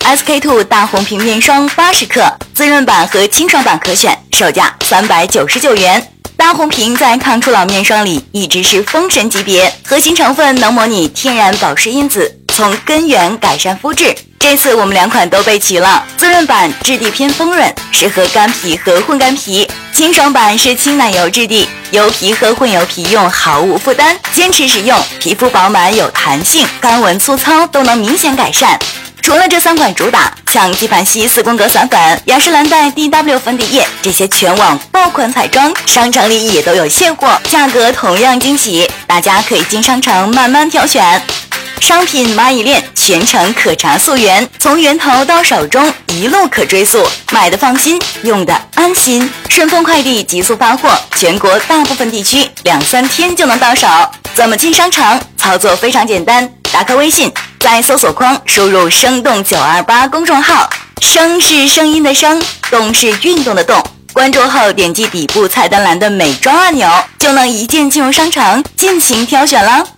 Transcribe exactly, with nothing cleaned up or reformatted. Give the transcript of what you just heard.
S K two 大红瓶面霜八十克，滋润版和清爽版可选，售价三百九十九元。大红瓶在抗初老面霜里一直是封神级别，核心成分能模拟天然保湿因子，从根源改善肤质。这次我们两款都备齐了，滋润版质地偏丰润，适合干皮和混干皮；清爽版是轻奶油质地，油皮和混油皮用毫无负担，坚持使用，皮肤饱满有弹性，干纹粗糙都能明显改善。除了这三款主打，像纪梵希四宫格散粉、雅诗兰黛 D W 粉底液这些全网爆款彩妆，商城里也都有现货，价格同样惊喜，大家可以进商城慢慢挑选。商品蚂蚁链全程可查溯源，从源头到手中一路可追溯，买的放心，用的安心。顺丰快递极速发货，全国大部分地区两三天就能到手。怎么进商城？操作非常简单，打开微信，在搜索框输入生动九二八公众号，声是声音的声，动是运动的动。关注后点击底部菜单栏的美妆按钮，就能一键进入商城进行挑选了。